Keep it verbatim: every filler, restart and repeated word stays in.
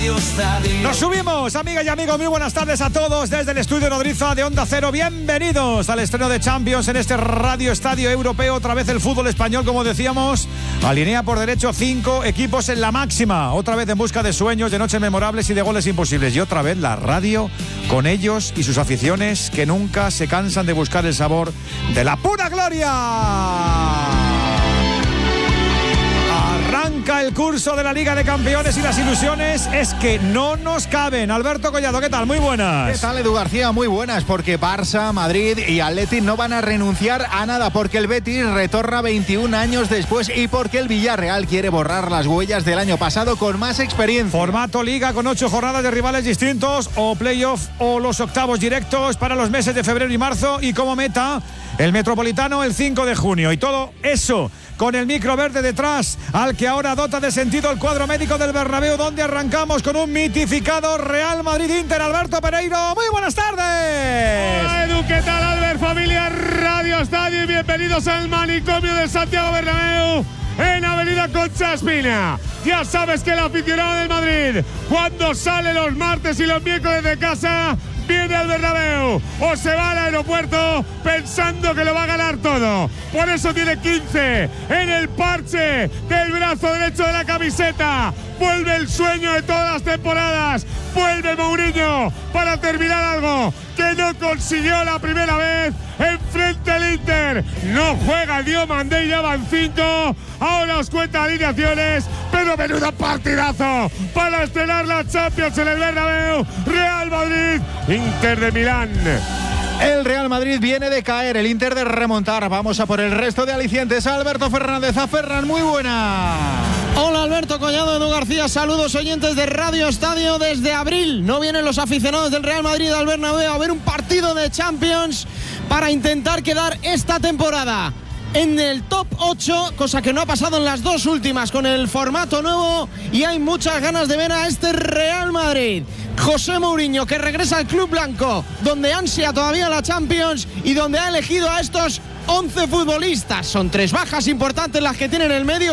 Radio Estadio. Nos subimos, amigas y amigos, muy buenas tardes a todos desde el estudio Nodriza de Onda Cero. Bienvenidos al estreno de Champions en este Radio Estadio Europeo. Otra vez el fútbol español, como decíamos, alinea por derecho cinco equipos en la máxima. Otra vez en busca de sueños, de noches memorables y de goles imposibles. Y otra vez la radio con ellos y sus aficiones que nunca se cansan de buscar el sabor de la pura gloria. Arranca el curso de la Liga de Campeones y las ilusiones es que no nos caben. Alberto Collado, ¿qué tal? Muy buenas. ¿Qué tal, Edu García? Muy buenas, porque Barça, Madrid y Atleti no van a renunciar a nada, porque el Betis retorna veintiún años después y porque el Villarreal quiere borrar las huellas del año pasado con más experiencia. Formato Liga con ocho jornadas de rivales distintos, o playoff o los octavos directos para los meses de febrero y marzo, y como meta el Metropolitano el cinco de junio. Y todo eso con el micro verde detrás, al que ahora dota de sentido el cuadro médico del Bernabéu, donde arrancamos con un mitificado Real Madrid-Inter. Alberto Pereiro, muy buenas tardes. Hola, Edu, ¿qué tal? Albert, familia Radio Estadio, y bienvenidos al manicomio del Santiago Bernabéu en Avenida Concha Espina. Ya sabes que el aficionado del Madrid, cuando sale los martes y los miércoles de casa, viene al Bernabéu o se va al aeropuerto pensando que lo va a ganar todo. Por eso tiene quince en el parche del brazo derecho de la camiseta. Vuelve el sueño de todas las temporadas. Vuelve Mourinho para terminar algo que no consiguió la primera vez enfrente al Inter. No juega el Diomandé y ya van cinco. Ahora os cuenta alineaciones, pero menudo partidazo para estrenar la Champions en el Bernabéu. Real Madrid, Inter de Milán. El Real Madrid viene de caer, el Inter de remontar. Vamos a por el resto de alicientes. Alberto Fernández, a Ferran, muy buena. Hola Alberto Collado, Edu García, saludos oyentes de Radio Estadio. Desde abril no vienen los aficionados del Real Madrid al Bernabéu a ver un partido de Champions para intentar quedar esta temporada en el top ocho, cosa que no ha pasado en las dos últimas con el formato nuevo, y hay muchas ganas de ver a este Real Madrid. José Mourinho, que regresa al club blanco, donde ansia todavía la Champions y donde ha elegido a estos once futbolistas. Son tres bajas importantes las que tienen en el medio.